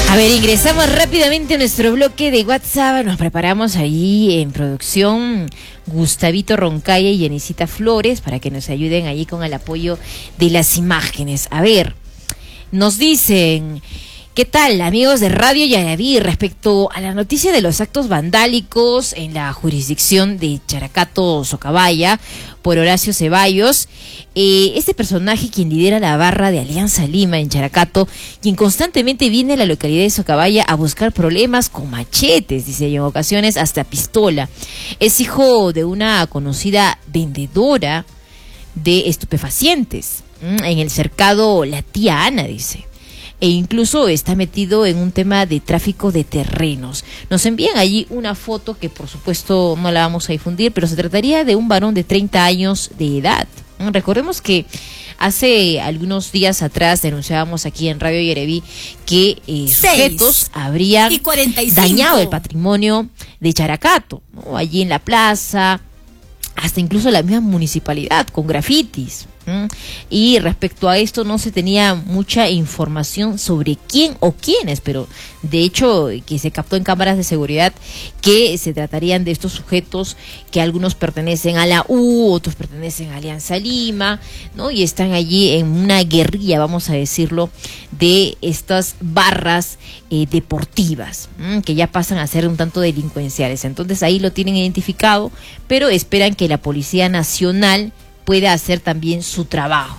A ver, ingresamos rápidamente a nuestro bloque de WhatsApp. Nos preparamos ahí en producción Gustavito Roncaya y Yanisita Flores para que nos ayuden allí con el apoyo de las imágenes. A ver, nos dicen... ¿Qué tal, amigos de Radio Yaraví? Respecto a la noticia de los actos vandálicos en la jurisdicción de Characato, Socabaya, por Horacio Ceballos, este personaje quien lidera la barra de Alianza Lima en Characato, quien constantemente viene a la localidad de Socabaya a buscar problemas con machetes, dice, y en ocasiones hasta pistola. Es hijo de una conocida vendedora de estupefacientes en el cercado La Tía Ana, dice. E incluso está metido en un tema de tráfico de terrenos. Nos envían allí una foto que por supuesto no la vamos a difundir, pero se trataría de un varón de 30 años de edad. Recordemos que hace algunos días atrás denunciábamos aquí en Radio Yaraví que sujetos habrían dañado el patrimonio de Characato, ¿no? Allí en la plaza, hasta incluso la misma municipalidad, con grafitis. Y respecto a esto no se tenía mucha información sobre quién o quiénes, pero de hecho que se captó en cámaras de seguridad que se tratarían de estos sujetos que algunos pertenecen a la U, otros pertenecen a Alianza Lima, ¿no? Y están allí en una guerrilla, vamos a decirlo, de estas barras deportivas, que ya pasan a ser un tanto delincuenciales. Entonces ahí lo tienen identificado, pero esperan que la Policía Nacional puede hacer también su trabajo,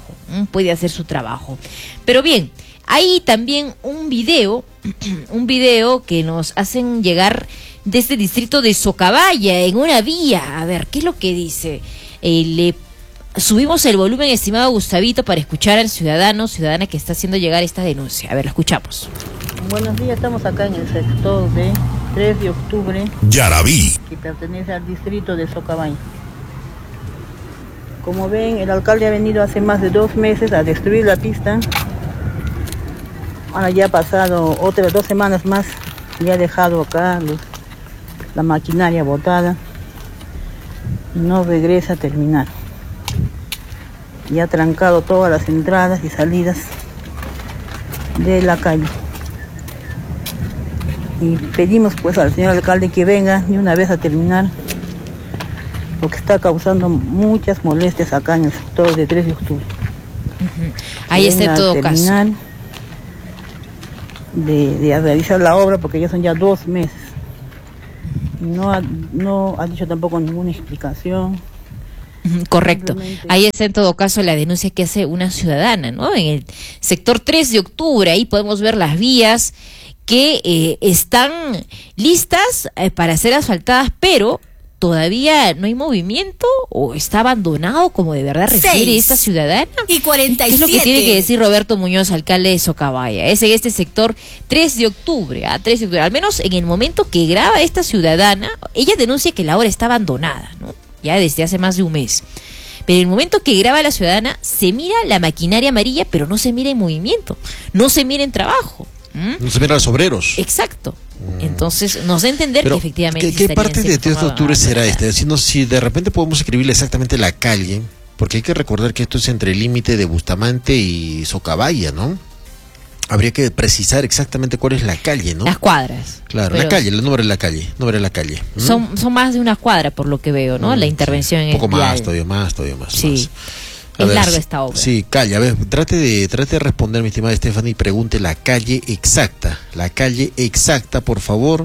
Pero bien, hay también un video que nos hacen llegar desde el distrito de Socabaya, en una vía. A ver, ¿qué es lo que dice? Le subimos el volumen, estimado Gustavito, para escuchar al ciudadana que está haciendo llegar esta denuncia. A ver, lo escuchamos. Buenos días, estamos acá en el sector de 3 de octubre, Yaraví, que pertenece al distrito de Socabaya. Como ven, el alcalde ha venido hace más de 2 meses a destruir la pista. Ahora ya ha pasado otras 2 semanas más y ha dejado acá la maquinaria botada. No regresa a terminar. Y ha trancado todas las entradas y salidas de la calle. Y pedimos pues al señor alcalde que venga de una vez a terminar, porque está causando muchas molestias acá en el sector de 3 de octubre. Ahí está en todo caso. De realizar la obra, porque ya son 2 meses. No ha dicho tampoco ninguna explicación. Correcto. Ahí está en todo caso la denuncia que hace una ciudadana, ¿no? En el sector 3 de octubre, ahí podemos ver las vías que están listas para ser asfaltadas, pero todavía no hay movimiento o está abandonado, como de verdad refiere esta ciudadana. Y 47. Es lo que tiene que decir Roberto Muñoz, alcalde de Socabaya. Es en este sector 3 de octubre, 3 de octubre. Al menos en el momento que graba esta ciudadana, ella denuncia que la obra está abandonada, ¿no? Ya desde hace más de un mes. Pero en el momento que graba la ciudadana, se mira la maquinaria amarilla, pero no se mira en movimiento, no se mira en trabajo. No se mira a los obreros. Exacto. Entonces nos da a entender pero que efectivamente ¿qué parte de 3 de octubre será esta? Si de repente podemos escribirle exactamente la calle, porque hay que recordar que esto es entre el límite de Bustamante y Socabaya, ¿no? Habría que precisar exactamente cuál es la calle, ¿no? Las cuadras. Claro, la calle, el nombre de la calle. Son más de una cuadra por lo que veo, ¿no? La intervención un poco es más, todavía más. Sí. Es larga esta obra. Sí, calle. A ver, trate de responder, mi estimada Stephanie, y pregunte la calle exacta, por favor,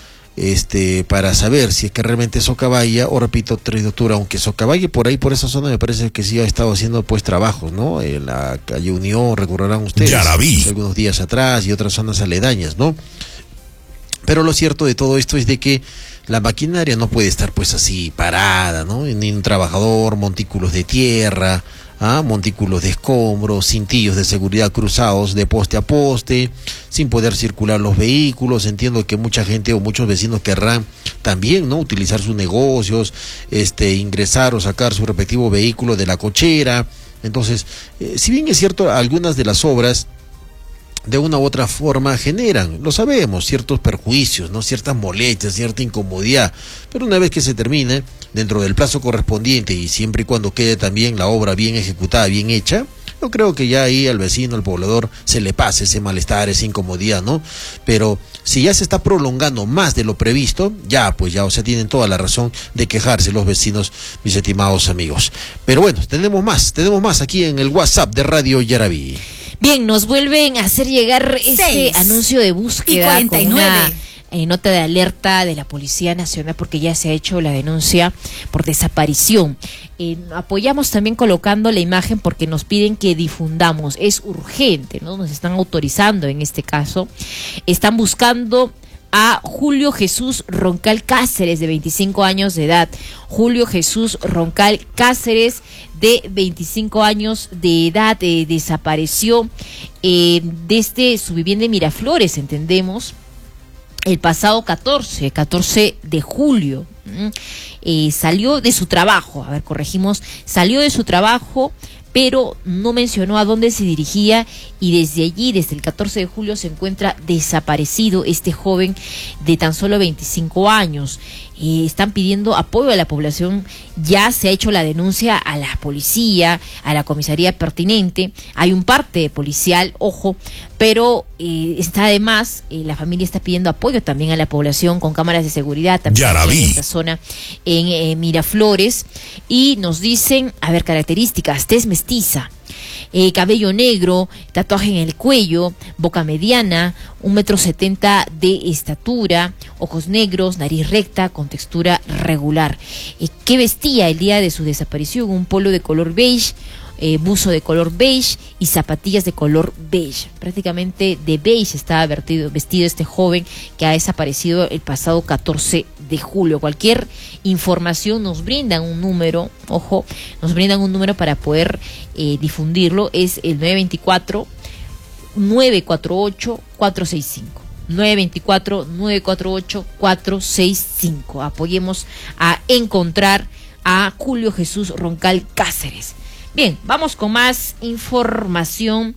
para saber si es que realmente es Socabaya o, repito, 3 de octubre, aunque Socabaya por ahí, por esa zona, me parece que sí ha estado haciendo pues trabajos, ¿no? En la calle Unión, recorrerán ustedes, algunos días atrás, y otras zonas aledañas, ¿no? Pero lo cierto de todo esto es de que la maquinaria no puede estar pues así parada, ¿no? Ni un trabajador, montículos de tierra, montículos de escombros, cintillos de seguridad cruzados de poste a poste, sin poder circular los vehículos. Entiendo que mucha gente o muchos vecinos querrán también, ¿no?, utilizar sus negocios, ingresar o sacar su respectivo vehículo de la cochera. Entonces, si bien es cierto, algunas de las obras de una u otra forma generan, lo sabemos, ciertos perjuicios, ¿no?, ciertas molestias, cierta incomodidad, pero una vez que se termine, dentro del plazo correspondiente y siempre y cuando quede también la obra bien ejecutada, bien hecha, Yo creo que ya ahí al vecino, al poblador, se le pasa ese malestar, esa incomodidad, ¿no? Pero si ya se está prolongando más de lo previsto, o sea, tienen toda la razón de quejarse los vecinos, mis estimados amigos. Pero bueno, tenemos más aquí en el WhatsApp de Radio Yaraví. Bien, nos vuelven a hacer llegar este anuncio de búsqueda con una nota de alerta de la Policía Nacional, porque ya se ha hecho la denuncia por desaparición. Apoyamos también colocando la imagen porque nos piden que difundamos, es urgente, ¿no? Nos están autorizando en este caso. Están buscando a Julio Jesús Roncal Cáceres, de 25 años de edad. Julio Jesús Roncal Cáceres, de 25 años de edad, desapareció desde su vivienda en Miraflores, entendemos, el pasado 14 de julio. Salió de su trabajo, salió de su trabajo, pero no mencionó a dónde se dirigía, y desde allí, desde el 14 de julio, se encuentra desaparecido este joven de tan solo 25 años. Están pidiendo apoyo a la población, ya se ha hecho la denuncia a la policía, a la comisaría pertinente, hay un parte policial, ojo, pero está además, la familia está pidiendo apoyo también a la población con cámaras de seguridad también en esta zona, en Miraflores, y nos dicen, características: tez mestiza, cabello negro, tatuaje en el cuello, boca mediana, 1,70 m de estatura, ojos negros, nariz recta, con textura regular. ¿Qué vestía el día de su desaparición? Un polo de color beige, buzo de color beige y zapatillas de color beige. Prácticamente de beige estaba vestido este joven que ha desaparecido el pasado 14 de julio. Cualquier información nos brindan un número, para poder difundirlo. Es el 924-948-465. 924-948-465. Apoyemos a encontrar a Julio Jesús Roncal Cáceres. Bien, vamos con más información.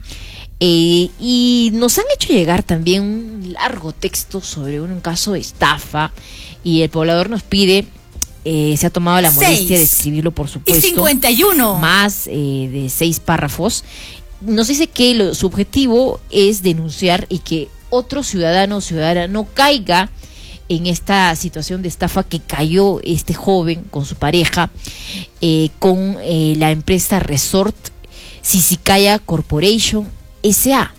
Y nos han hecho llegar también un largo texto sobre un caso de estafa, y el poblador nos pide, se ha tomado la molestia de escribirlo, por supuesto, 51 más de 6 párrafos. Nos dice que su objetivo es denunciar y que otro ciudadano o ciudadana no caiga en esta situación de estafa que cayó este joven con su pareja, con la empresa Resort Sisicaya Corporation S.A.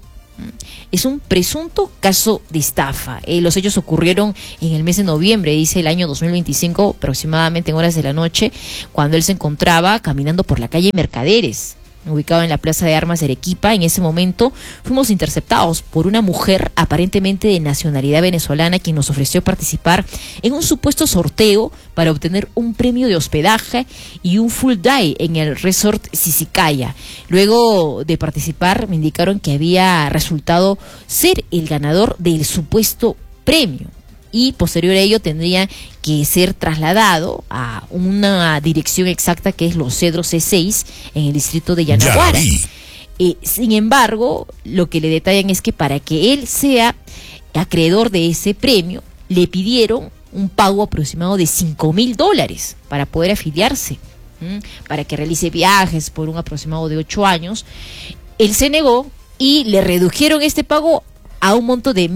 Es un presunto caso de estafa. Los hechos ocurrieron en el mes de noviembre, dice, el año 2025, aproximadamente en horas de la noche, cuando él se encontraba caminando por la calle Mercaderes, ubicado en la Plaza de Armas de Arequipa. En ese momento fuimos interceptados por una mujer aparentemente de nacionalidad venezolana, quien nos ofreció participar en un supuesto sorteo para obtener un premio de hospedaje y un full day en el Resort Sisicaya. Luego de participar, me indicaron que había resultado ser el ganador del supuesto premio, y posterior a ello tendría que ser trasladado a una dirección exacta, que es Los Cedros C6, en el distrito de Yanaguara. Sin embargo, lo que le detallan es que para que él sea acreedor de ese premio, le pidieron un pago aproximado de $5,000 para poder afiliarse, para que realice viajes por un aproximado de 8 años. Él se negó y le redujeron este pago a un monto de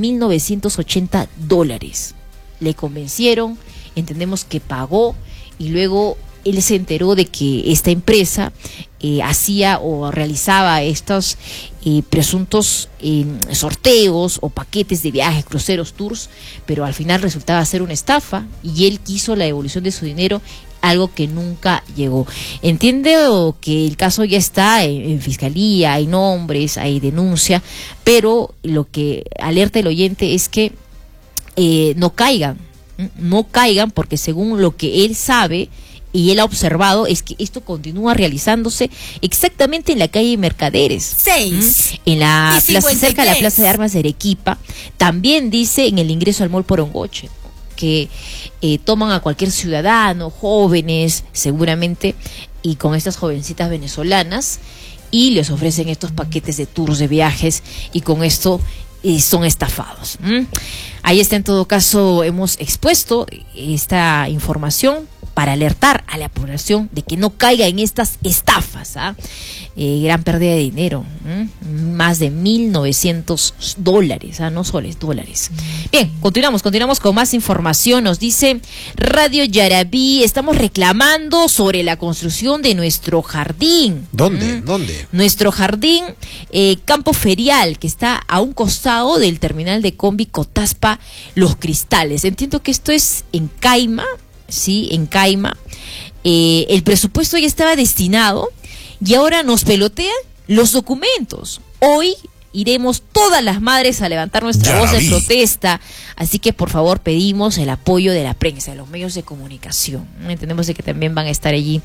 $1,980. Le convencieron, entendemos que pagó, y luego él se enteró de que esta empresa hacía o realizaba estos presuntos sorteos o paquetes de viajes, cruceros, tours, pero al final resultaba ser una estafa, y él quiso la devolución de su dinero, algo que nunca llegó. Entiendo que el caso ya está en fiscalía, hay nombres, hay denuncia, pero lo que alerta el oyente es que no caigan, porque según lo que él sabe y él ha observado, es que esto continúa realizándose exactamente en la calle Mercaderes, 6 en la plaza, cerca de la Plaza de Armas de Arequipa. También dice en el ingreso al Mall Porongoche, que toman a cualquier ciudadano, jóvenes seguramente, y con estas jovencitas venezolanas, y les ofrecen estos paquetes de tours de viajes, y con esto son estafados. Ahí está, en todo caso, hemos expuesto esta información para alertar a la población de que no caiga en estas estafas. Gran pérdida de dinero, más de $1,900, no soles, dólares. Bien, continuamos con más información. Nos dice Radio Yarabí, estamos reclamando sobre la construcción de nuestro jardín. ¿Dónde? Nuestro jardín, campo ferial, que está a un costado del terminal de Combi Cotaspa Los Cristales. Entiendo que esto es en Caima, sí, en Caima. El presupuesto ya estaba destinado y ahora nos pelotean los documentos. Hoy iremos todas las madres a levantar nuestra voz de protesta, así que por favor pedimos el apoyo de la prensa, de los medios de comunicación. Entendemos de que también van a estar allí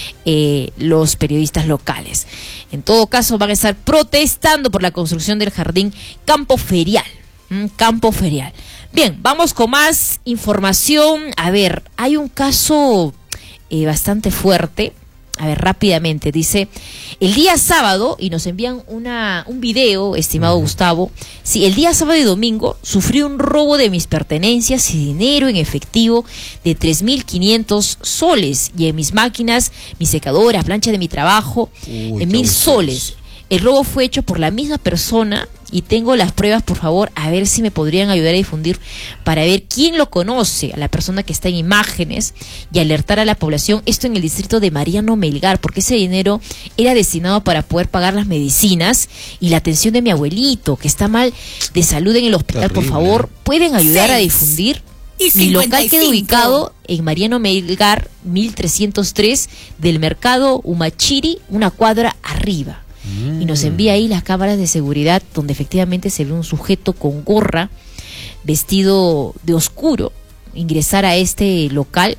los periodistas locales. En todo caso van a estar protestando por la construcción del jardín Campo Ferial. Campo Ferial. Bien, vamos con más información. A ver, hay un caso bastante fuerte. A ver, rápidamente, dice, el día sábado, y nos envían un video, estimado Gustavo, sí, el día sábado y domingo sufrí un robo de mis pertenencias y dinero en efectivo de 3.500 soles, y en mis máquinas, mi secadora, plancha de mi trabajo, en 1.000 soles. El robo fue hecho por la misma persona y tengo las pruebas, por favor, a ver si me podrían ayudar a difundir para ver quién lo conoce, a la persona que está en imágenes, y alertar a la población, esto en el distrito de Mariano Melgar, porque ese dinero era destinado para poder pagar las medicinas y la atención de mi abuelito, que está mal de salud en el hospital. Terrible. Por favor, ¿pueden ayudar a difundir? Mi local queda ubicado en Mariano Melgar, 1303 del mercado Humachiri, una cuadra arriba. Y nos envía ahí las cámaras de seguridad donde efectivamente se ve un sujeto con gorra, vestido de oscuro, ingresar a este local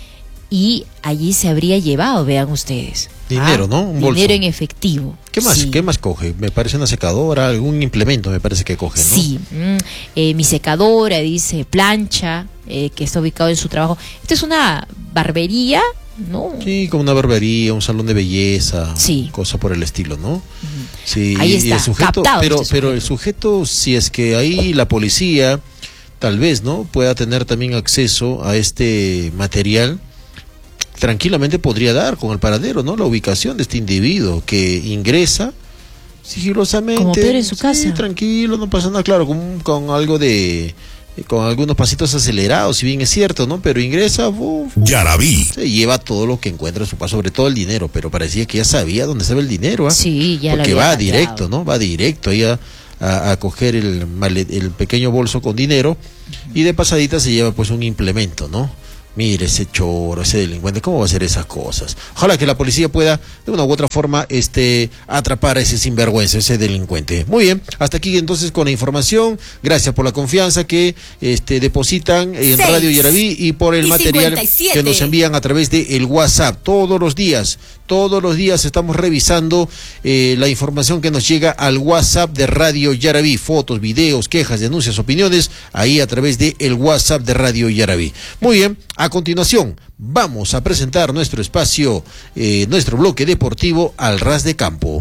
y allí se habría llevado, vean ustedes. Dinero, ¿no? Un bolso. Dinero en efectivo. ¿Qué más? Sí. ¿Qué más coge? Me parece una secadora, algún implemento me parece que coge, ¿no? Sí, mi secadora, dice, plancha, que está ubicado en su trabajo. Esta es una barbería, ¿no? Sí, como una barbería, un salón de belleza, sí, cosa por el estilo, ¿no? Sí, ahí está, y el sujeto, pero el sujeto, si es que ahí la policía, tal vez, ¿no?, pueda tener también acceso a este material, tranquilamente podría dar con el paradero, ¿no?, la ubicación de este individuo que ingresa sigilosamente, como Pedro en su casa, tranquilo, no pasa nada, claro, con algo de, con algunos pasitos acelerados, si bien es cierto, ¿no? Pero ingresa, Yarabí, se lleva todo lo que encuentra en su paso, sobre todo el dinero, pero parecía que ya sabía dónde estaba el dinero, sí, ya porque lo va había directo, ¿no? Va directo ahí a coger el pequeño bolso con dinero y de pasadita se lleva pues un implemento, ¿no? Mire ese choro, ese delincuente, ¿cómo va a hacer esas cosas? Ojalá que la policía pueda, de una u otra forma, atrapar a ese sinvergüenza, ese delincuente. Muy bien, hasta aquí entonces con la información. Gracias por la confianza que depositan en Radio Yarabí y por el material 57 que nos envían a través de el WhatsApp. Todos los días estamos revisando la información que nos llega al WhatsApp de Radio Yarabí. Fotos, videos, quejas, denuncias, opiniones, ahí a través de el WhatsApp de Radio Yarabí. Muy bien, a continuación vamos a presentar nuestro espacio, nuestro bloque deportivo Al Ras de Campo.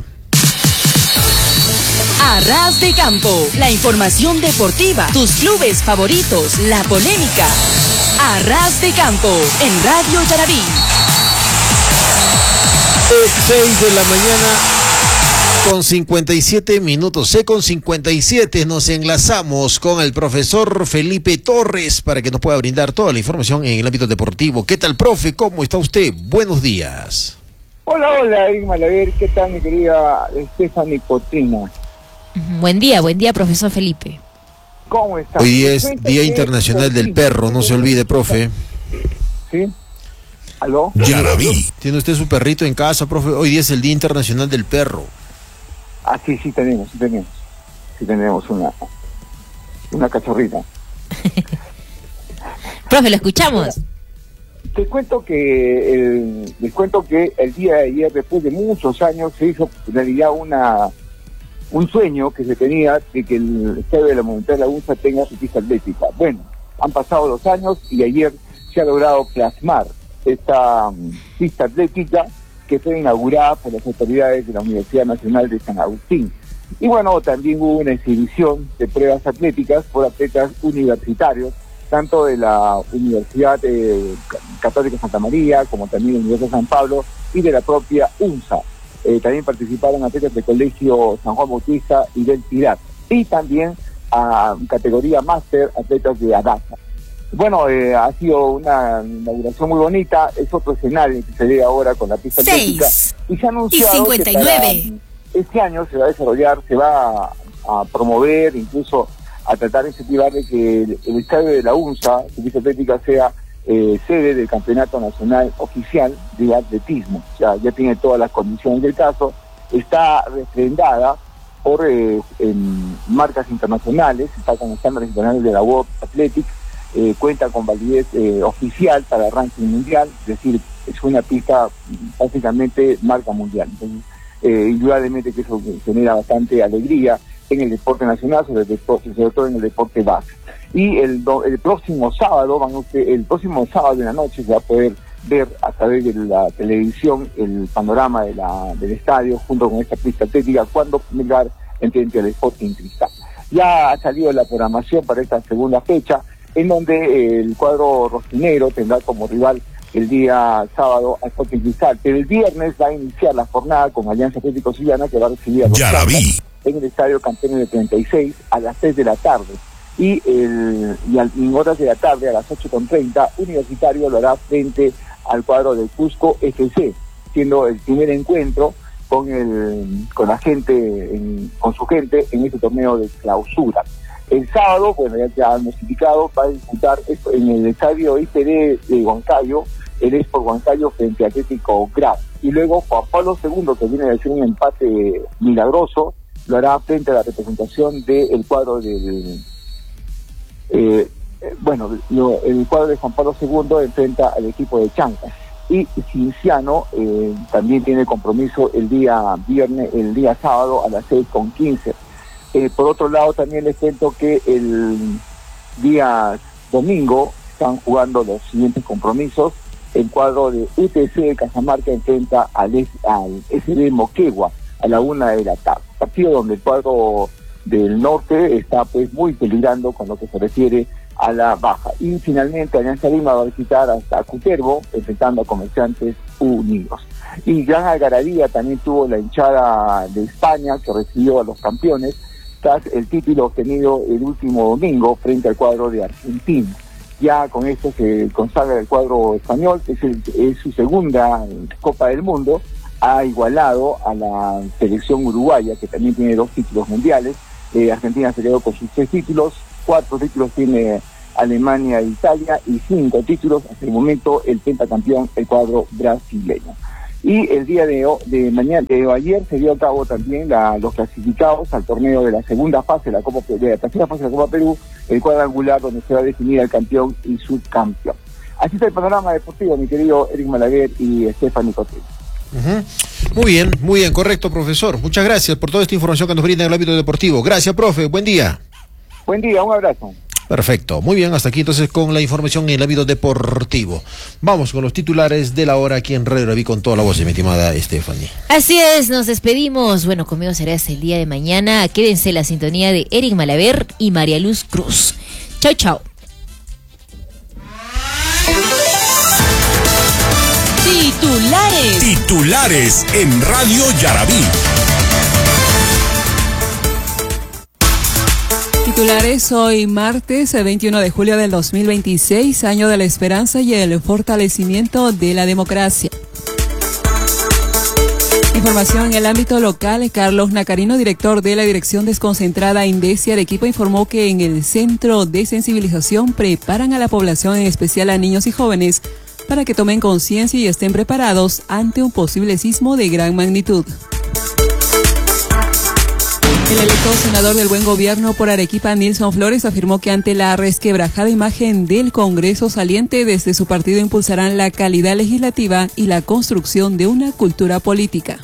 A Ras de Campo, la información deportiva, tus clubes favoritos, la polémica. A Ras de Campo, en Radio Yarabí. 6 de la mañana con 57 minutos. Con 57 nos enlazamos con el profesor Felipe Torres para que nos pueda brindar toda la información en el ámbito deportivo. ¿Qué tal, profe? ¿Cómo está usted? Buenos días. Hola, Irma, a ver, ¿qué tal, mi querida Stephanie Potina? Buen día, profesor Felipe. ¿Cómo está? Hoy es Día Internacional del Perro, no se olvide, profe. ¿Sí? ¿Aló? Yarabí. ¿Tiene usted su perrito en casa, profe? Hoy día es el Día Internacional del Perro. Ah, sí, tenemos. Sí tenemos una cachorrita. Profe, lo escuchamos. Les cuento que el día de ayer, después de muchos años, se hizo en realidad un sueño que se tenía de que el estadio de la Monumental de la UNSA tenga su pista atlética. Bueno, han pasado los años y ayer se ha logrado plasmar esta pista atlética que fue inaugurada por las autoridades de la Universidad Nacional de San Agustín. Y bueno, también hubo una exhibición de pruebas atléticas por atletas universitarios tanto de la Universidad Católica Santa María, como también de la Universidad de San Pablo, y de la propia UNSA. También participaron atletas del Colegio San Juan Bautista y del Pilar. Y también a categoría máster, atletas de ADASA. Bueno, ha sido una inauguración muy bonita. Es otro escenario que se ve ahora con la pista atlética. Y se ha anunciado que para este año se va a desarrollar, se va a promover, incluso a tratar de incentivar de que el estadio de la UNSA, su pista atlética, sea sede del Campeonato Nacional Oficial de Atletismo. O sea, ya tiene todas las condiciones del caso, está refrendada por marcas internacionales, está con estándares internacionales de la World Athletics, cuenta con validez oficial para el ranking mundial, es decir, es una pista básicamente marca mundial. Entonces, indudablemente que eso genera bastante alegría en el deporte nacional, sobre todo en el deporte base. Y el próximo sábado, el próximo sábado de la noche se va a poder ver a través de la televisión el panorama del estadio junto con esta pista atlética cuando Melgar frente al Sporting Cristal. Ya ha salido la programación para esta segunda fecha, en donde el cuadro rostinero tendrá como rival el día sábado a Sporting Cristal, pero el viernes va a iniciar la jornada con Alianza Atlético Zuliana, que va a recibir a los Chancas en el estadio Campeones de 36 a las 6 de la tarde. Y en horas de la tarde, a las 8:30, Universitario lo hará frente al cuadro del Cusco FC, siendo el primer encuentro con la gente, con su gente en este torneo de clausura. El sábado, bueno, ya hemos indicado, va a disputar en el estadio IPD de Huancayo, el Sport Huancayo frente a Atlético Graf. Y luego Juan Pablo II, que viene de ser un empate milagroso, lo hará frente a la representación del cuadro del... el cuadro de Juan Pablo II enfrenta al equipo de Chancas. Y Cinciano también tiene compromiso el día sábado a las 6:15. Por otro lado, también les cuento que el día domingo están jugando los siguientes compromisos. El cuadro de UTC de Cajamarca enfrenta al SB Moquegua a la 1 de la tarde. Partido donde el cuadro del norte está pues muy peligrando con lo que se refiere a la baja. Y finalmente Alianza Lima va a visitar hasta Cutervo, enfrentando a Comerciantes Unidos. Y gran algarabía también tuvo la hinchada de España, que recibió a los campeones tras el título obtenido el último domingo frente al cuadro de Argentina. Ya con esto se consagra el cuadro español, que es su segunda Copa del Mundo, ha igualado a la selección uruguaya, que también tiene 2 títulos mundiales. Argentina se quedó con sus 3 títulos, 4 títulos tiene Alemania e Italia, y 5 títulos hasta el momento el pentacampeón, el cuadro brasileño. Y el día de ayer se dio a cabo también los clasificados al torneo de la segunda fase de la tercera fase de la Copa Perú, el cuadrangular donde se va a definir el campeón y subcampeón. Así está el panorama deportivo, mi querido Eric Malaguer y Stephanie Cotel. Muy bien, correcto, profesor. Muchas gracias por toda esta información que nos brinda en el ámbito deportivo. Gracias, profe. Buen día. Buen día, un abrazo. Perfecto, muy bien, hasta aquí entonces con la información en el ámbito deportivo. Vamos con los titulares de la hora aquí en Radio Raví con toda la voz de mi estimada Stephanie. Así es, nos despedimos. Bueno, conmigo será hasta el día de mañana. Quédense en la sintonía de Eric Malaver y María Luz Cruz. Chau, chau. Titulares en Radio Yarabí. Titulares hoy martes 21 de julio del 2026, año de la esperanza y el fortalecimiento de la democracia. Información en el ámbito local. Carlos Nacarino, director de la Dirección Desconcentrada Indesia Arequipa, informó que en el centro de sensibilización preparan a la población, en especial a niños y jóvenes, para que tomen conciencia y estén preparados ante un posible sismo de gran magnitud. El electo senador del Buen Gobierno por Arequipa, Nilson Flores, afirmó que ante la resquebrajada imagen del Congreso saliente, desde su partido impulsarán la calidad legislativa y la construcción de una cultura política.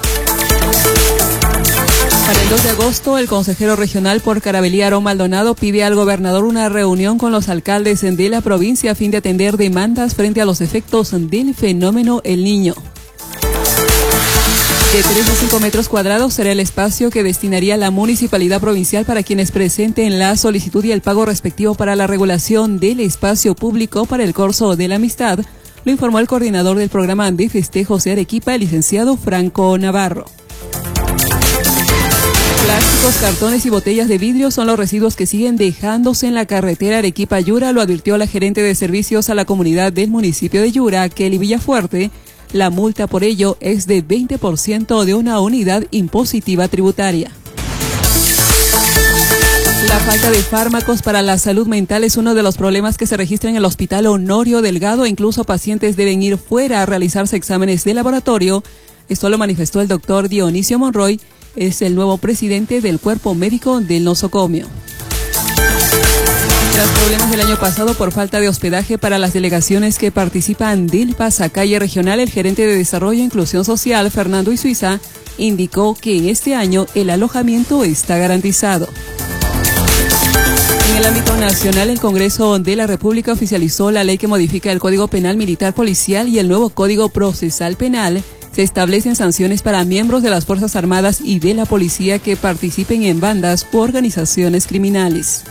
Para el 2 de agosto, el consejero regional por Carabalí, Aarón Maldonado, pide al gobernador una reunión con los alcaldes de la provincia a fin de atender demandas frente a los efectos del fenómeno El Niño. De 3 a 5 metros cuadrados será el espacio que destinaría la Municipalidad Provincial para quienes presenten la solicitud y el pago respectivo para la regulación del espacio público para el Corso de la Amistad, lo informó el coordinador del programa de festejos de Arequipa, el licenciado Franco Navarro. Plásticos, cartones y botellas de vidrio son los residuos que siguen dejándose en la carretera Arequipa-Yura, lo advirtió la gerente de servicios a la comunidad del municipio de Yura, Kelly Villafuerte. La multa por ello es de 20% de una unidad impositiva tributaria. La falta de fármacos para la salud mental es uno de los problemas que se registran en el Hospital Honorio Delgado. Incluso pacientes deben ir fuera a realizarse exámenes de laboratorio. Esto lo manifestó el doctor Dionisio Monroy, es el nuevo presidente del Cuerpo Médico del Nosocomio. Tras problemas del año pasado por falta de hospedaje para las delegaciones que participan del Pasacalle Regional, el gerente de Desarrollo e Inclusión Social, Fernando Isuiza, indicó que en este año el alojamiento está garantizado. En el ámbito nacional, el Congreso de la República oficializó la ley que modifica el Código Penal Militar Policial y el nuevo Código Procesal Penal. Se establecen sanciones para miembros de las Fuerzas Armadas y de la Policía que participen en bandas u organizaciones criminales.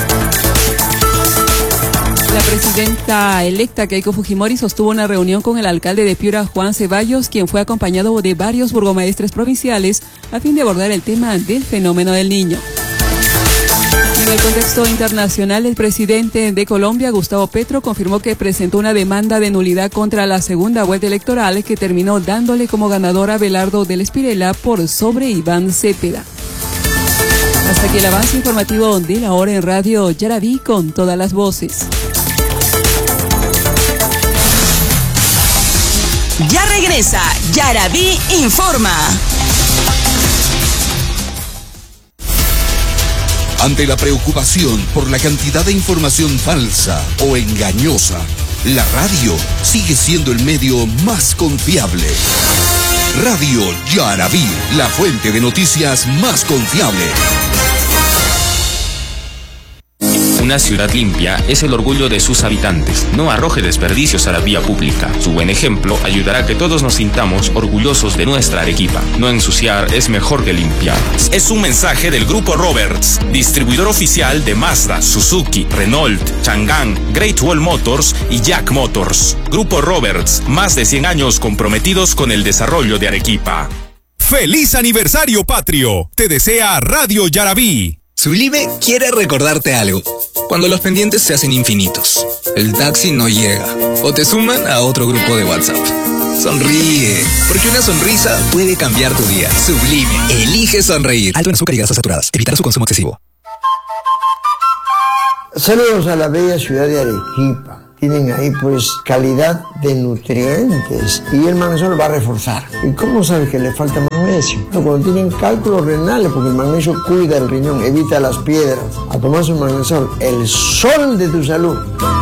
La presidenta electa Keiko Fujimori sostuvo una reunión con el alcalde de Piura, Juan Ceballos, quien fue acompañado de varios burgomaestres provinciales a fin de abordar el tema del fenómeno del Niño. En el contexto internacional, el presidente de Colombia, Gustavo Petro, confirmó que presentó una demanda de nulidad contra la segunda vuelta electoral que terminó dándole como ganador a Belardo del Espirela por sobre Iván Cepeda. Hasta aquí el avance informativo de la hora en Radio Yaraví con todas las voces. Ya regresa Yaraví Informa. Ante la preocupación por la cantidad de información falsa o engañosa, la radio sigue siendo el medio más confiable. Radio Yaraví, la fuente de noticias más confiable. Una ciudad limpia es el orgullo de sus habitantes. No arroje desperdicios a la vía pública. Su buen ejemplo ayudará a que todos nos sintamos orgullosos de nuestra Arequipa. No ensuciar es mejor que limpiar. Es un mensaje del Grupo Roberts, distribuidor oficial de Mazda, Suzuki, Renault, Chang'an, Great Wall Motors y Jack Motors. Grupo Roberts, más de 100 años comprometidos con el desarrollo de Arequipa. ¡Feliz aniversario patrio! Te desea Radio Yaraví. Sublime quiere recordarte algo. Cuando los pendientes se hacen infinitos, el taxi no llega o te suman a otro grupo de WhatsApp. Sonríe, porque una sonrisa puede cambiar tu día. Sublime, elige sonreír. Alto en azúcar y grasas saturadas. Evitar su consumo excesivo. Saludos a la bella ciudad de Arequipa. Tienen ahí pues calidad de nutrientes y el magnesio va a reforzar. ¿Y cómo sabes que le falta magnesio? Cuando tienen cálculos renales, porque el magnesio cuida el riñón, evita las piedras. A tomar su magnesio, el sol de tu salud.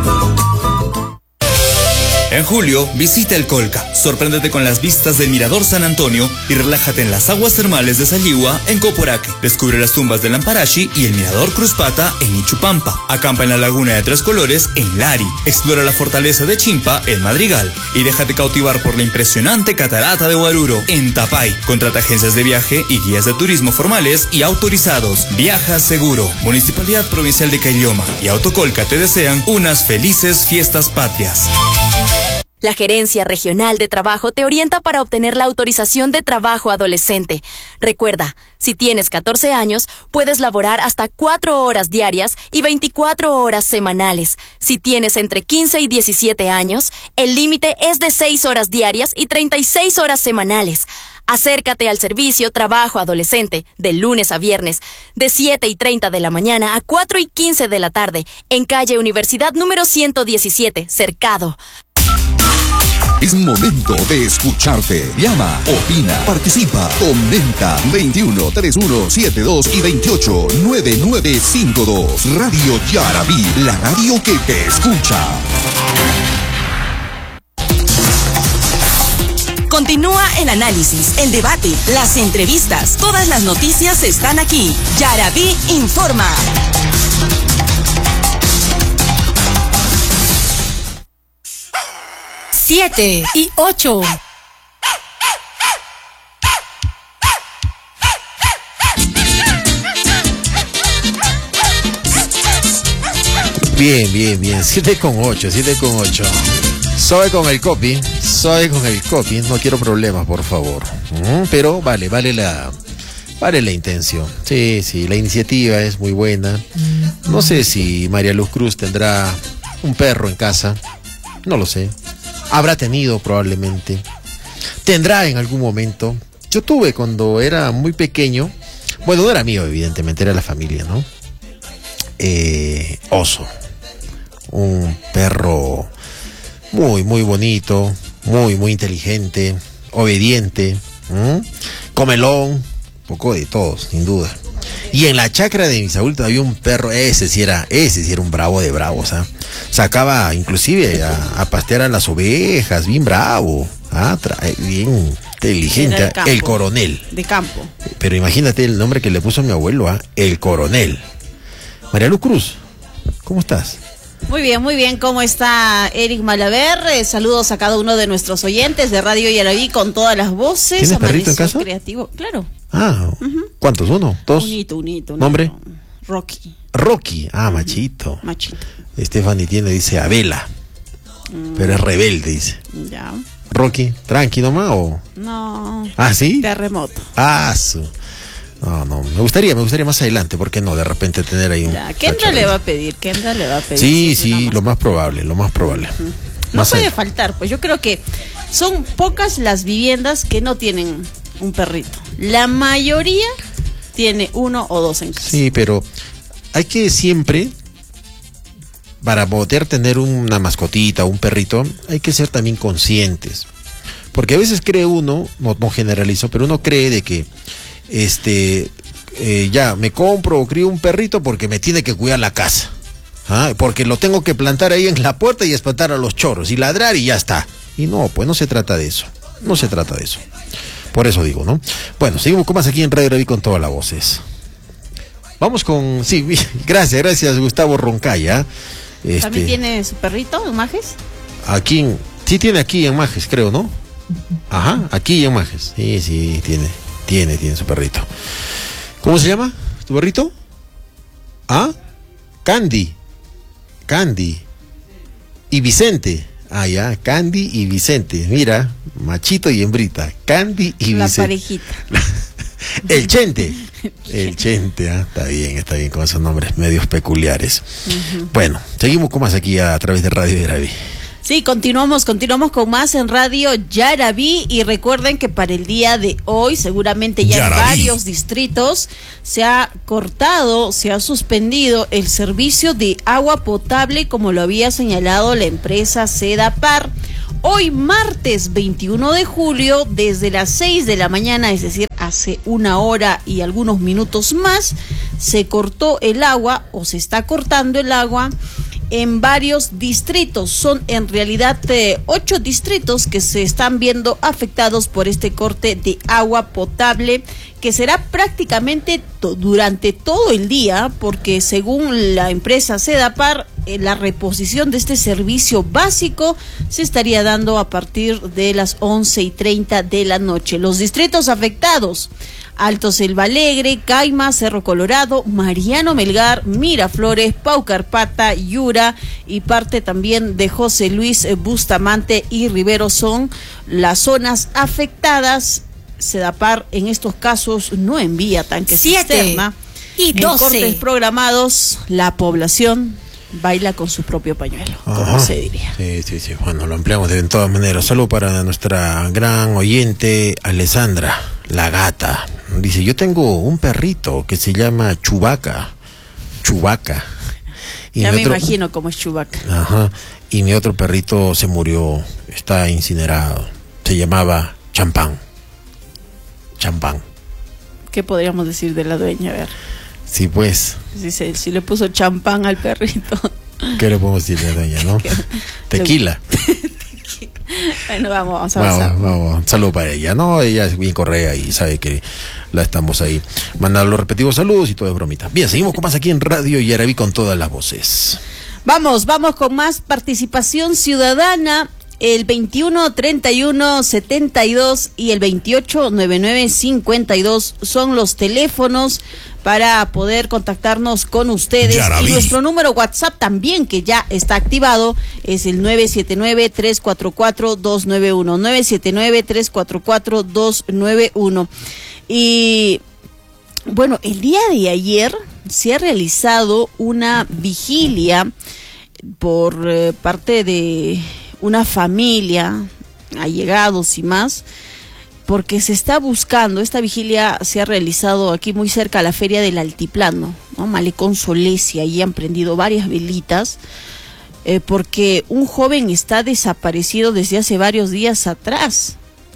En julio, visita el Colca, sorpréndete con las vistas del Mirador San Antonio y relájate en las aguas termales de Saligua en Coporaque. Descubre las tumbas de Lamparashi y el Mirador Cruzpata en Ichupampa. Acampa en la Laguna de Tres Colores en Lari. Explora la fortaleza de Chimpa en Madrigal. Y déjate cautivar por la impresionante Catarata de Huaruro en Tapay. Contrata agencias de viaje y guías de turismo formales y autorizados. Viaja seguro. Municipalidad Provincial de Caylloma y Autocolca te desean unas felices fiestas patrias. La Gerencia Regional de Trabajo te orienta para obtener la autorización de trabajo adolescente. Recuerda, si tienes 14 años, puedes laborar hasta 4 horas diarias y 24 horas semanales. Si tienes entre 15 y 17 años, el límite es de 6 horas diarias y 36 horas semanales. Acércate al servicio Trabajo Adolescente de lunes a viernes, de 7:30 de la mañana a 4:15 de la tarde, en calle Universidad número 117, Cercado. Es momento de escucharte. Llama, opina, participa, comenta. 21 31 72 y 28 9952. Radio Yaraví, la radio que te escucha. Continúa el análisis, el debate, las entrevistas. Todas las noticias están aquí. Yaraví Informa. 7 y 8. Bien, 7,8, 7,8. Soy con el copy, no quiero problemas, por favor. Pero vale la intención. Sí, la iniciativa es muy buena. No sé si María Luz Cruz tendrá un perro en casa, no lo sé. Habrá tenido probablemente. Tendrá en algún momento. Yo tuve cuando era muy pequeño, bueno, no era mío evidentemente, era la familia, ¿no? Oso. Un perro muy bonito, muy inteligente, obediente, comelón, poco de todo, sin duda. Y en la chacra de mis abuelos había un perro, ese sí era un bravo de bravos, ¿ah? Sacaba inclusive a pastear a las ovejas, bien bravo, bien inteligente, el coronel. De campo. Pero imagínate el nombre que le puso a mi abuelo, el coronel. María Luz Cruz, ¿cómo estás? Muy bien, ¿cómo está Eric Malaver? Saludos a cada uno de nuestros oyentes de Radio Yaraví con todas las voces. ¿Tienes perrito en casa? Creativo, claro. ¿Cuántos? ¿Uno? ¿Dos? Unito. ¿Nombre? Rocky. Machito. Stephanie dice Abela, pero es rebelde, dice. Ya. Rocky, tranqui nomás o... No. ¿Sí? Terremoto. No, me gustaría más adelante, ¿por qué no? De repente tener ahí un... Kendra le va a pedir. Sí, lo más probable. No puede faltar, pues yo creo que son pocas las viviendas que no tienen un perrito. La mayoría tiene uno o dos en casa. Sí, pero hay que siempre, para poder tener una mascotita, un perrito, hay que ser también conscientes. Porque a veces cree uno, no generalizo, pero uno cree de que ya me compro o crío un perrito porque me tiene que cuidar la casa, porque lo tengo que plantar ahí en la puerta y espantar a los choros y ladrar y ya está. Y no, pues no se trata de eso. Por eso digo, ¿no? Bueno, seguimos con más aquí en Radio Yaraví con todas las voces. Vamos con... Sí, gracias Gustavo Roncaya. ¿También tiene su perrito en Majes? Aquí, sí tiene aquí en Majes, creo, ¿no? Aquí en Majes. Sí, tiene su perrito. ¿Cómo se llama tu perrito? Candy. Y Vicente. Ya, Candy y Vicente. Mira, machito y hembrita. Candy y Vicente. La parejita. El Chente. Está bien con esos nombres medios peculiares. Bueno, seguimos con más aquí a través de Radio Yaraví. Sí, continuamos con más en Radio Yaraví y recuerden que para el día de hoy seguramente ya en varios distritos se ha suspendido el servicio de agua potable como lo había señalado la empresa Sedapar. Hoy martes 21 de julio desde las 6 de la mañana, es decir, hace una hora y algunos minutos más, se cortó el agua o se está cortando el agua en varios distritos. Son en realidad 8 distritos que se están viendo afectados por este corte de agua potable, que será prácticamente durante todo el día, porque según la empresa Sedapar, la reposición de este servicio básico se estaría dando a partir de las 11:30 de la noche. Los distritos afectados: Alto Selva Alegre, Caima, Cerro Colorado, Mariano Melgar, Miraflores, Paucarpata, Yura y parte también de José Luis Bustamante y Rivero son las zonas afectadas. Sedapar en estos casos no envía tanques cisterna. Y 12. En cortes programados, la población baila con su propio pañuelo, como se diría. Sí. Bueno, lo empleamos de todas maneras. Saludo para nuestra gran oyente Alessandra, la gata. Dice, yo tengo un perrito que se llama Chubaca. Y ya me imagino cómo es Chubaca. Y mi otro perrito se murió, está incinerado. Se llamaba Champán. ¿Qué podríamos decir de la dueña? A ver. Sí, pues. Si le puso champán al perrito. ¿Qué le podemos decir de la dueña, no? Tequila. Bueno, vamos a avanzar. Vamos. Saludo para ella, ¿no? Ella es bien correa y sabe que la estamos ahí mandando los respectivos saludos y todo es bromita. Bien, seguimos con más aquí en Radio Yaraví con todas las voces. Vamos con más participación ciudadana. El 21 31 72 y el 28 99 52 son los teléfonos para poder contactarnos con ustedes. Yaraví. Y nuestro número WhatsApp también, que ya está activado, es el 979-344-291. 979-344-291. Y bueno, el día de ayer se ha realizado una vigilia por parte de una familia, allegados y más, porque se está buscando. Esta vigilia se ha realizado aquí muy cerca a la feria del Altiplano, ¿no? Malecón Solesia, y han prendido varias velitas, porque un joven está desaparecido desde hace varios días atrás.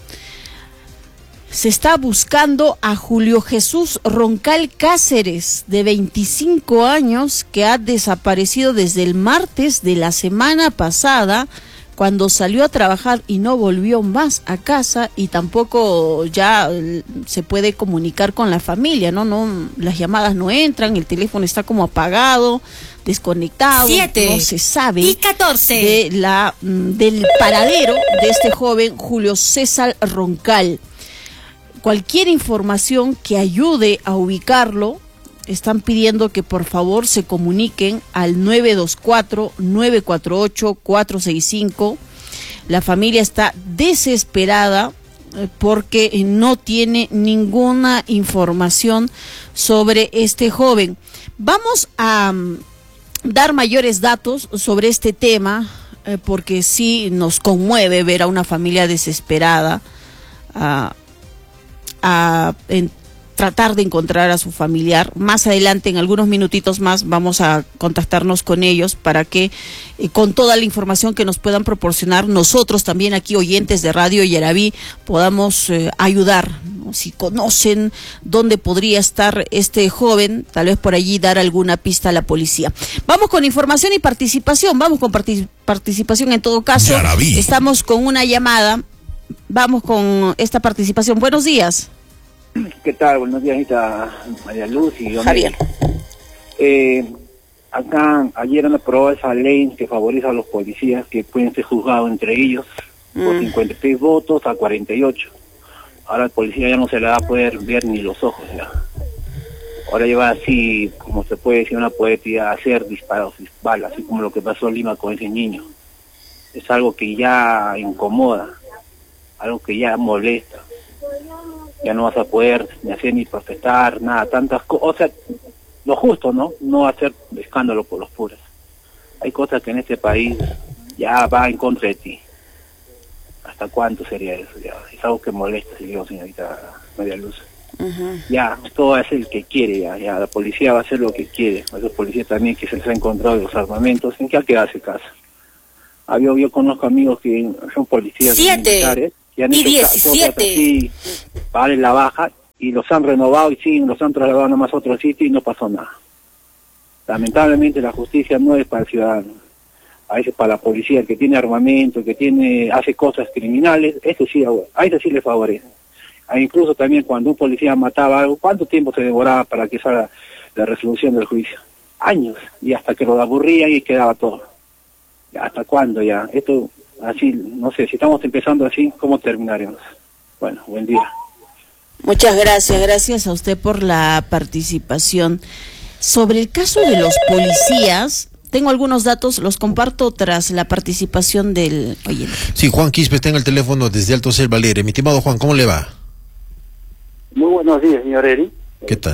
Se está buscando a Julio Jesús Roncal Cáceres, de 25 años, que ha desaparecido desde el martes de la semana pasada, cuando salió a trabajar y no volvió más a casa, y tampoco ya se puede comunicar con la familia, no, las llamadas no entran, el teléfono está como apagado, desconectado, 7 no se sabe y 14 del paradero de este joven Julio César Roncal. Cualquier información que ayude a ubicarlo, están pidiendo que por favor se comuniquen al 924-948-465. La familia está desesperada porque no tiene ninguna información sobre este joven. Vamos a dar mayores datos sobre este tema, porque sí nos conmueve ver a una familia desesperada tratar de encontrar a su familiar. Más adelante, en algunos minutitos más, vamos a contactarnos con ellos para que con toda la información que nos puedan proporcionar, nosotros también aquí, oyentes de Radio Yaraví, podamos ayudar, ¿no? Si conocen dónde podría estar este joven, tal vez por allí dar alguna pista a la policía. Vamos con información y participación, vamos con participación en todo caso. Yaraví. Estamos con una llamada, vamos con esta participación. Buenos días. ¿Qué tal? Buenos días, Anita, María Luz y Javier. Acá ayer han aprobado esa ley que favorece a los policías, que pueden ser juzgados entre ellos por 56 votos a 48. Ahora el policía ya no se le va a poder ver ni los ojos ya. Ahora lleva así, como se puede decir una poesía, a hacer disparos, balas, así como lo que pasó en Lima con ese niño. Es algo que ya incomoda, algo que ya molesta. Ya no vas a poder ni hacer ni protestar, nada, tantas cosas, o sea, lo justo, ¿no? No hacer escándalo por los puros. Hay cosas que en este país ya va en contra de ti. ¿Hasta cuánto sería eso? Ya es algo que molesta, señorita María Luz. Ya, todo es el que quiere, ya la policía va a hacer lo que quiere. A esos policías también que se les ha encontrado los armamentos, ¿en qué hay que hace caso? Yo conozco amigos que son policías militares, y han hecho cosas así, vale la baja, y los han renovado y sí, los han trasladado nomás a otro sitio y no pasó nada. Lamentablemente la justicia no es para el ciudadano, a veces para la policía, el que tiene armamento, el que hace cosas criminales, eso sí, a eso sí le favorece. Incluso también cuando un policía mataba algo, ¿cuánto tiempo se demoraba para que salga la resolución del juicio? Años, y hasta que lo aburrían y quedaba todo. ¿Hasta cuándo ya? Esto así, no sé, si estamos empezando así, ¿cómo terminaremos? Bueno, buen día. Muchas gracias a usted por la participación. Sobre el caso de los policías, tengo algunos datos, los comparto tras la participación del oyente. Sí, Juan Quispe está en el teléfono desde Alto Selva Alegre. Mi estimado Juan, ¿cómo le va? Muy buenos días, señor Eri. ¿Qué tal?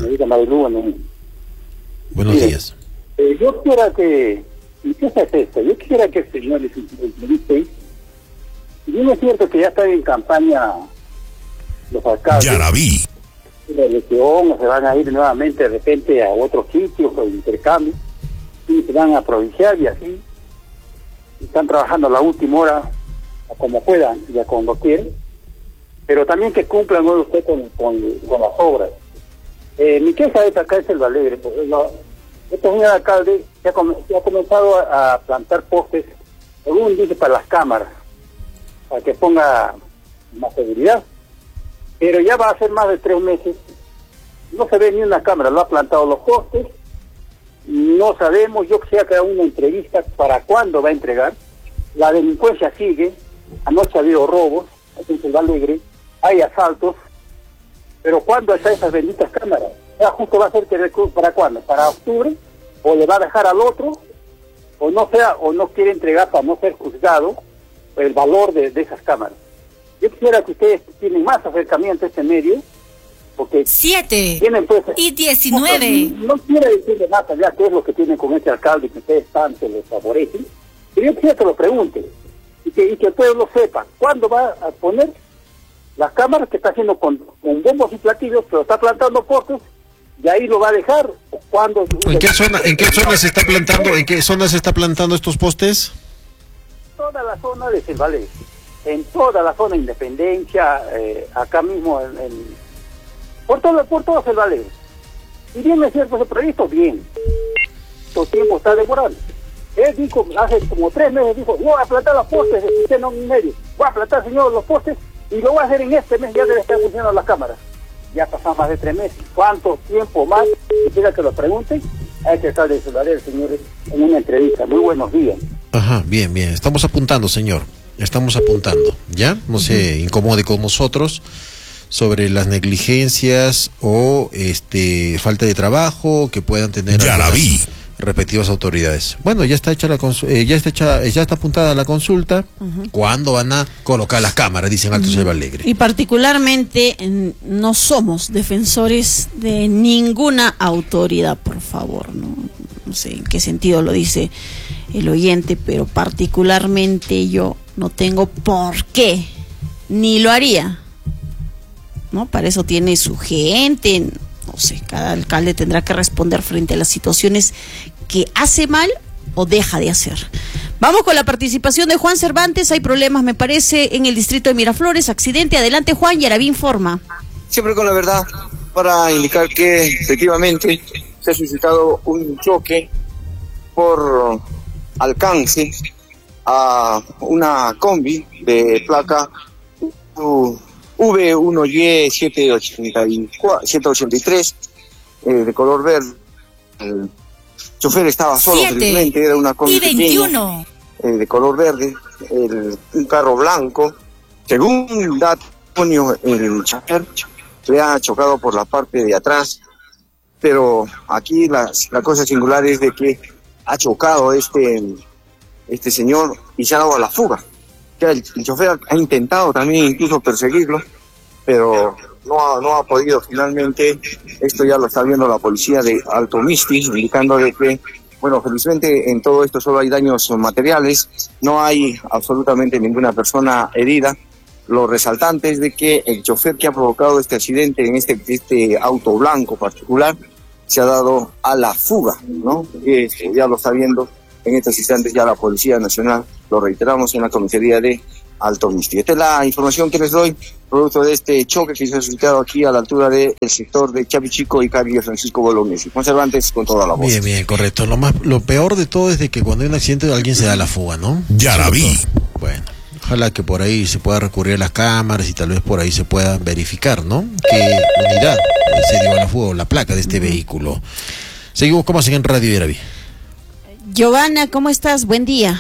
Buenos Mire, días. Yo quisiera que, ¿y qué es esto? Yo quisiera que el señor entreviste. Y no es cierto que ya están en campaña los alcaldes. Yaraví. La elección, o se van a ir nuevamente de repente a otros sitios o intercambio, y se van a provincial y así. Están trabajando a la última hora, a como puedan y a cuando quieren, pero también que cumplan usted con las obras. Mi queja es acá es el Alegre, porque este señor alcalde ya ha comenzado a plantar postes, según dice, para las cámaras, para que ponga más seguridad, pero ya va a ser más de 3 meses, no se ve ni una cámara, lo ha plantado los postes, no sabemos. Yo quisiera que haga una entrevista para cuándo va a entregar. La delincuencia sigue, anoche ha habido robos, aquí en Selva Alegre, hay asaltos, pero ¿cuándo están esas benditas cámaras? Ya justo va a ser que ¿para cuándo? ¿Para octubre? ¿O le va a dejar al otro? O no quiere entregar para no ser juzgado el valor de esas cámaras. Yo quisiera que ustedes tienen más acercamiento a este medio, porque 7 tienen pues, y 19. No quiero decirle más allá qué es lo que tienen con este alcalde que ustedes tanto les favorecen, pero yo quisiera que lo pregunten y que el pueblo sepa cuándo va a poner las cámaras que está haciendo con bombos y platillos, pero está plantando postes y ahí lo va a dejar. ¿Cuándo? ¿En qué zona se está plantando estos postes? Toda la zona de Selvalés, en toda la zona de Independencia, acá mismo por todo Selvalés. Y bien es cierto ese proyecto, bien. Todo tiempo está demorando. Él dijo, hace como 3 meses, dijo, voy a plantar los postes, usted no en medio, voy a plantar, señor, los postes, y lo voy a hacer en este mes, ya debe estar funcionando las cámaras. Ya pasan más de 3 meses. ¿Cuánto tiempo más? Quisiera que lo pregunten. Hay que estar de Selvalés, señores, en una entrevista. Muy buenos días. Ajá, bien. Estamos apuntando, señor. Estamos apuntando, ¿ya? No se incomode con nosotros sobre las negligencias o falta de trabajo que puedan tener las respectivas autoridades. Bueno, ya está hecha ya está apuntada la consulta. ¿Cuándo van a colocar las cámaras? Dicen Alto Selva Alegre. Y particularmente no somos defensores de ninguna autoridad, por favor, no sé en qué sentido lo dice el oyente, pero particularmente yo no tengo por qué, ni lo haría, ¿no? Para eso tiene su gente, no sé, cada alcalde tendrá que responder frente a las situaciones que hace mal o deja de hacer. Vamos con la participación de Juan Cervantes. Hay problemas, me parece, en el distrito de Miraflores, accidente. Adelante, Juan, Yaraví informa. Siempre con la verdad, para indicar que efectivamente se ha suscitado un choque por alcance a una combi de placa V1Y783 de color verde. El chofer estaba solo, felizmente, era una combi pequeña, de color verde, un carro blanco. Según da testimonio, el chofer le ha chocado por la parte de atrás, pero aquí la cosa singular es de que ha chocado este señor y se ha dado a la fuga. El chofer ha intentado también incluso perseguirlo, pero no ha podido finalmente. Esto ya lo está viendo la policía de Alto Misti, indicando de que, bueno, felizmente en todo esto solo hay daños materiales, no hay absolutamente ninguna persona herida. Lo resaltante es de que el chofer que ha provocado este accidente en este auto blanco particular se ha dado a la fuga, ¿no? Ya lo está viendo en estos instantes ya la Policía Nacional, lo reiteramos, en la comisaría de Alto Misti. Esta es la información que les doy, producto de este choque que se ha suscitado aquí a la altura del sector de Chapichico y Calle Francisco Bolognesi. Conservantes con toda la voz. Bien, correcto. Lo peor de todo es de que cuando hay un accidente alguien se da a la fuga, ¿no? Ya la vi. Bueno, ojalá que por ahí se pueda recurrir a las cámaras y tal vez por ahí se pueda verificar, ¿no? Qué unidad se dio a la fuga, la placa de este vehículo. Seguimos como siguen en Radio Yaraví. Giovanna, ¿cómo estás? Buen día.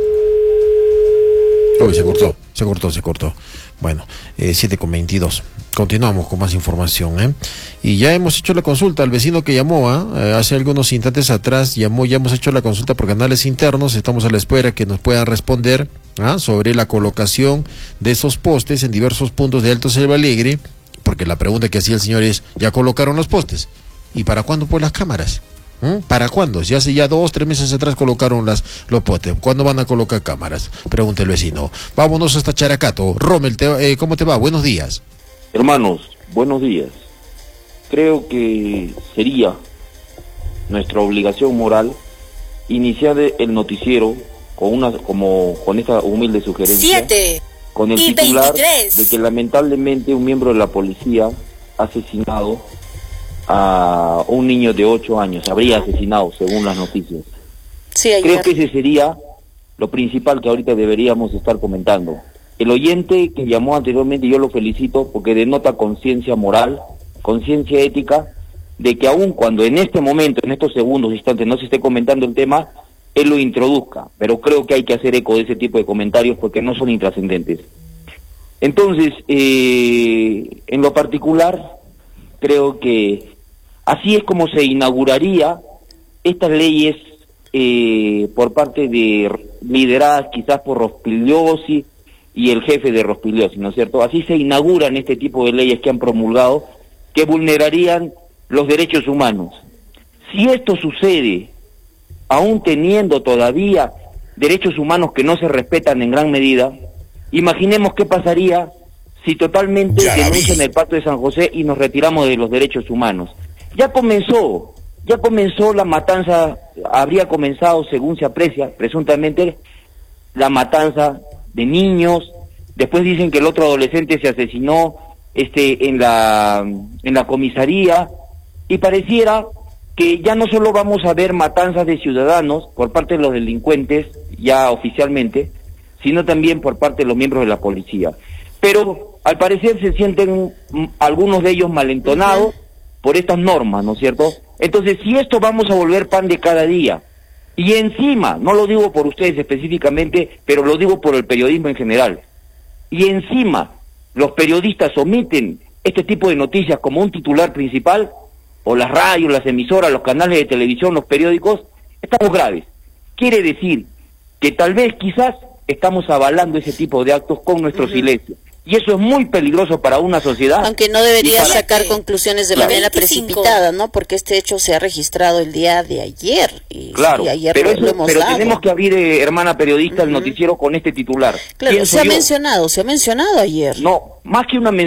Uy, se cortó. Bueno, 7:22. Continuamos con más información, Y ya hemos hecho la consulta al vecino que llamó, hace algunos instantes atrás ya hemos hecho la consulta por canales internos, estamos a la espera que nos puedan responder sobre la colocación de esos postes en diversos puntos de Alto Selva Alegre, porque la pregunta que hacía el señor es, ¿ya colocaron los postes? ¿Y para cuándo pues las cámaras? ¿Para cuándo? Si hace ya 2-3 meses atrás colocaron los postes. ¿Cuándo van a colocar cámaras? Pregunta el vecino. Vámonos hasta Characato. Rommel, ¿cómo te va? Buenos días. Hermanos, buenos días. Creo que sería nuestra obligación moral iniciar el noticiero con esta humilde sugerencia. 7 con el y titular 23. de que lamentablemente un miembro de la policía ha asesinado a un niño de 8 años, habría asesinado según las noticias. Sí, creo que ese sería lo principal que ahorita deberíamos estar comentando. El oyente que llamó anteriormente, yo lo felicito porque denota conciencia moral, conciencia ética, de que aun cuando en este momento, en estos segundos, instantes, no se esté comentando el tema, él lo introduzca, pero creo que hay que hacer eco de ese tipo de comentarios porque no son intrascendentes. Entonces, en lo particular, creo que Así es como se inauguraría estas leyes por parte de lideradas quizás por Rospigliosi y el jefe de Rospigliosi, ¿no es cierto? Así se inauguran este tipo de leyes que han promulgado, que vulnerarían los derechos humanos. Si esto sucede, aún teniendo todavía derechos humanos que no se respetan en gran medida, imaginemos qué pasaría si totalmente denuncian el Pacto de San José y nos retiramos de los derechos humanos. Ya comenzó la matanza, habría comenzado, según se aprecia, presuntamente, la matanza de niños. Después dicen que el otro adolescente se asesinó en la comisaría, y pareciera que ya no solo vamos a ver matanzas de ciudadanos por parte de los delincuentes, ya oficialmente, sino también por parte de los miembros de la policía. Pero al parecer se sienten algunos de ellos malentonados por estas normas, ¿no es cierto? Entonces, si esto vamos a volver pan de cada día, y encima, no lo digo por ustedes específicamente, pero lo digo por el periodismo en general, y encima los periodistas omiten este tipo de noticias como un titular principal, o las radios, las emisoras, los canales de televisión, los periódicos, estamos graves. Quiere decir que tal vez, quizás, estamos avalando ese tipo de actos con nuestro silencio. Y eso es muy peligroso para una sociedad. Aunque no debería sacar conclusiones de manera precipitada, ¿no? Porque este hecho se ha registrado el día de ayer. Y ayer pero lo hemos dado. Tenemos que abrir, hermana periodista, el noticiero con este titular. Claro, se ha mencionado ayer. No, más que una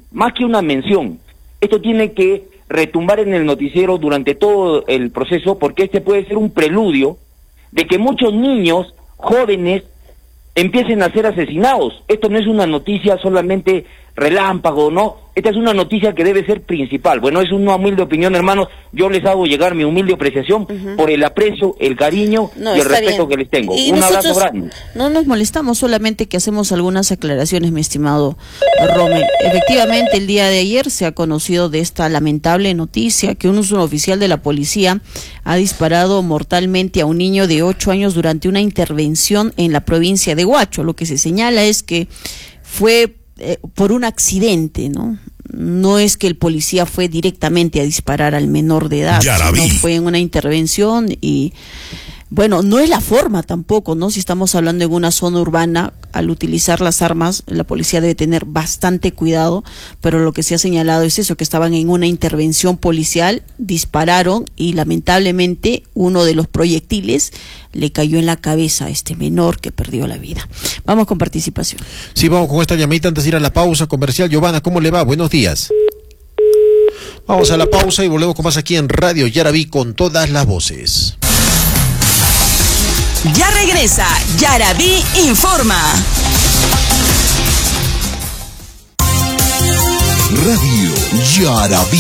mención. Esto tiene que retumbar en el noticiero durante todo el proceso, porque este puede ser un preludio de que muchos niños, jóvenes, empiecen a ser asesinados. Esto no es una noticia solamente relámpago, ¿no? Esta es una noticia que debe ser principal. Bueno, es una humilde opinión, hermanos. Yo les hago llegar mi humilde apreciación por el aprecio, el cariño y el respeto que les tengo. Un abrazo grande. No nos molestamos, solamente que hacemos algunas aclaraciones, mi estimado Rommel. Efectivamente, el día de ayer se ha conocido de esta lamentable noticia que un oficial de la policía ha disparado mortalmente a un niño de 8 años durante una intervención en la provincia de Huacho. Lo que se señala es que fue por un accidente, ¿no? No es que el policía fue directamente a disparar al menor de edad, sino fue en una intervención y, bueno, no es la forma tampoco, ¿no? Si estamos hablando en una zona urbana, al utilizar las armas, la policía debe tener bastante cuidado, pero lo que se ha señalado es eso, que estaban en una intervención policial, dispararon y lamentablemente uno de los proyectiles le cayó en la cabeza a este menor que perdió la vida. Vamos con participación. Sí, vamos con esta llamadita antes de ir a la pausa comercial. Giovanna, ¿cómo le va? Buenos días. Vamos a la pausa y volvemos con más aquí en Radio Yaraví con todas las voces. Ya regresa Yaraví Informa. Radio Yaraví.